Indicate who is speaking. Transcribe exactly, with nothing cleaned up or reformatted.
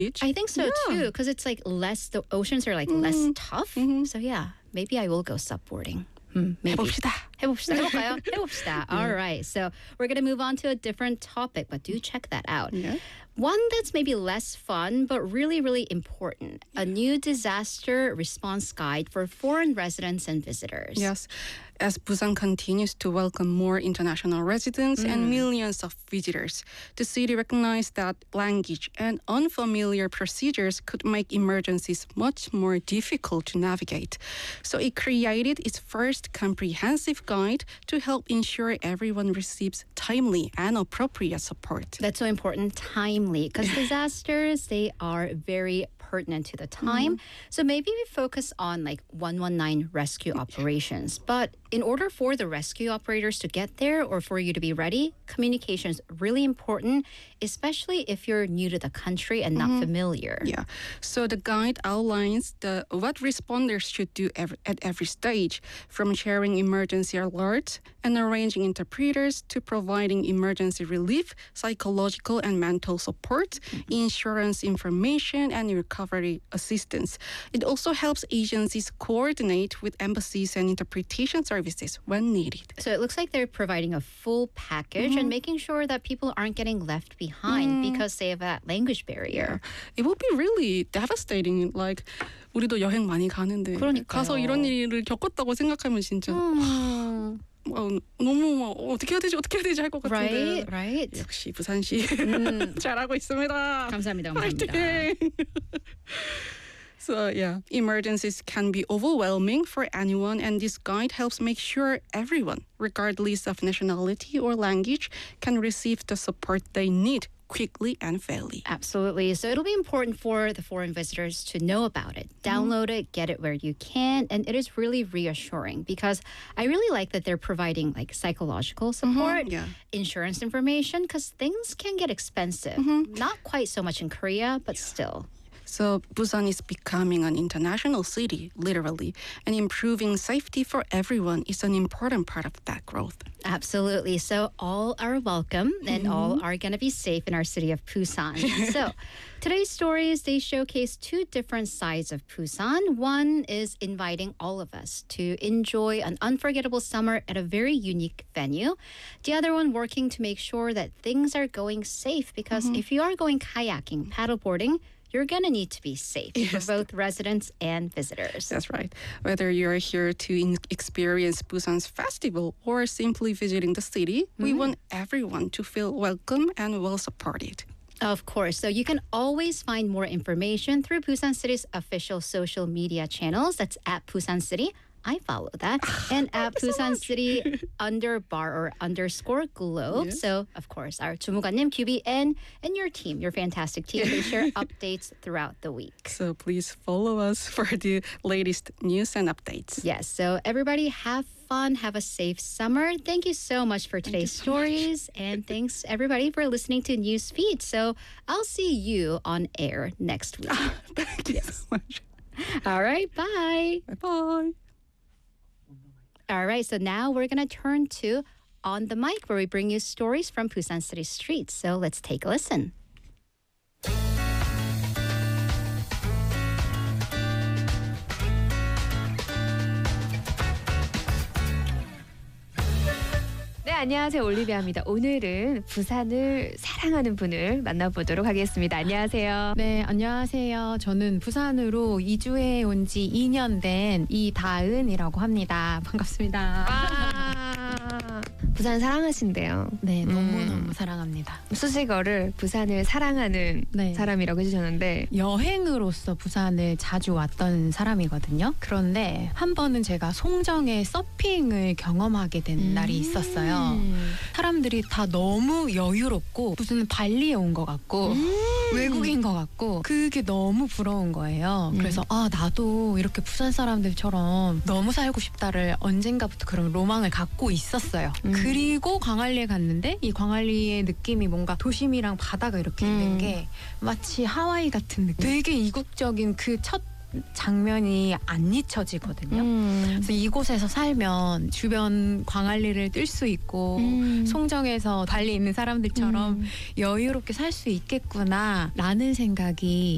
Speaker 1: I think so
Speaker 2: Yeah.
Speaker 1: too, because it's like less, the oceans are like less tough. So yeah, maybe I will go subboarding. Hmm, maybe.
Speaker 2: 해봅시다.
Speaker 1: 해봅시다. 해볼까요? 해봅시다. All right. So we're going to move on to a different topic, but do check that out.
Speaker 2: Yeah.
Speaker 1: One that's maybe less fun, but really, really important. A new disaster response guide for foreign residents and visitors.
Speaker 2: Yes, as Busan continues to welcome more international residents and millions of visitors, the city recognized that language and unfamiliar procedures could make emergencies much more difficult to navigate. So it created its first comprehensive guide to help ensure everyone receives timely and appropriate support.
Speaker 1: That's so important, timely, because disasters, they are very pertinent to the time. So maybe we focus on like one one nine rescue operations. But in order for the rescue operators to get there or for you to be ready, communication is really important, especially if you're new to the country and not familiar.
Speaker 2: Yeah. So the guide outlines the what responders should do ev- at every stage, from sharing emergency alerts and arranging interpreters to providing emergency relief, psychological and mental support, insurance information, and recovery assistance. It also helps agencies coordinate with embassies and interpretation services when needed.
Speaker 1: So it looks like they're providing a full package and making sure that people aren't getting left behind because they have that language barrier.
Speaker 2: It would be really devastating. Like 우리도 여행 많이 가는데
Speaker 1: 그러니까요.
Speaker 2: 가서 이런 일을 겪었다고 생각하면 진짜
Speaker 1: Hmm.
Speaker 2: 어, 너무 막 어떻게 해야 되지 어떻게 해야 되지 할 것 같은데.
Speaker 1: Right, right.
Speaker 2: 역시 부산시 잘하고 있습니다.
Speaker 1: 감사합니다, 감사합니다.
Speaker 2: 파이팅! So yeah, emergencies can be overwhelming for anyone, and this guide helps make sure everyone, regardless of nationality or language, can receive the support they need quickly and fairly.
Speaker 1: Absolutely. So it'll be important for the foreign visitors to know about it. Download it, get it where you can. And it is really reassuring because I really like that they're providing like psychological support,
Speaker 2: yeah.
Speaker 1: insurance information, because things can get expensive. Not quite so much in Korea, but still.
Speaker 2: So Busan is becoming an international city, literally, and improving safety for everyone is an important part of that growth.
Speaker 1: Absolutely. So all are welcome and all are going to be safe in our city of Busan. So today's stories, they showcase two different sides of Busan. One is inviting all of us to enjoy an unforgettable summer at a very unique venue. The other one working to make sure that things are going safe because if you are going kayaking, paddleboarding, you're going to need to be safe
Speaker 2: Yes.
Speaker 1: for both residents and visitors.
Speaker 2: That's right. Whether you're here to in- experience Busan's festival or simply visiting the city, we want everyone to feel welcome and well supported.
Speaker 1: Of course. So you can always find more information through Busan City's official social media channels. That's at Busan City. I follow that. And at Busan City under bar or underscore globe.
Speaker 2: Yes.
Speaker 1: So, of course, our 주무관님, Q B, and, and your team, your fantastic team, they share updates throughout the week.
Speaker 2: So please follow us for the latest news and updates.
Speaker 1: Yes. So everybody have fun. Have a safe summer. Thank you so much for today's stories. And thanks everybody for listening to Newsfeed. So I'll see you on air next week.
Speaker 2: Thank you so much.
Speaker 1: All right. Bye.
Speaker 2: Bye-bye.
Speaker 1: All right, so now we're going to turn to On the Mic, where we bring you stories from Busan City streets. So let's take a listen.
Speaker 3: 네, 안녕하세요. 올리비아입니다. 오늘은 부산을 사랑하는 분을 만나보도록 하겠습니다. 안녕하세요.
Speaker 4: 네, 안녕하세요. 저는 부산으로 이주해 온 지 이 년 된 이다은이라고 합니다. 반갑습니다.
Speaker 3: 와, 부산 사랑하신대요.
Speaker 4: 네,
Speaker 3: 음.
Speaker 4: 너무너무 사랑합니다.
Speaker 3: 수식어를 부산을 사랑하는
Speaker 4: 네.
Speaker 3: 사람이라고 해주셨는데
Speaker 4: 여행으로서 부산을 자주 왔던 사람이거든요. 그런데 한 번은 제가 송정에 서핑을 경험하게 된
Speaker 3: 음.
Speaker 4: 날이 있었어요. 사람들이 다 너무 여유롭고 무슨 발리에 온 것 같고
Speaker 3: 음.
Speaker 4: 외국인 것 같고 그게 너무 부러운 거예요. 그래서 아 나도 이렇게 부산 사람들처럼 너무 살고 싶다를 언젠가부터 그런 로망을 갖고 있었어요.
Speaker 3: 음.
Speaker 4: 그리고 광안리에 갔는데 이 광안리의 느낌이 뭔가 도심이랑 바다가 이렇게
Speaker 3: 음.
Speaker 4: 있는 게 마치 하와이 같은 느낌. 되게 이국적인 그 첫 장면이 안 잊혀지거든요.
Speaker 3: 음.
Speaker 4: 그래서 이곳에서 살면 주변 광안리를 뜰 수 있고
Speaker 3: 음.
Speaker 4: 송정에서 발리에 있는 사람들처럼
Speaker 3: 음.
Speaker 4: 여유롭게 살 수 있겠구나라는 생각이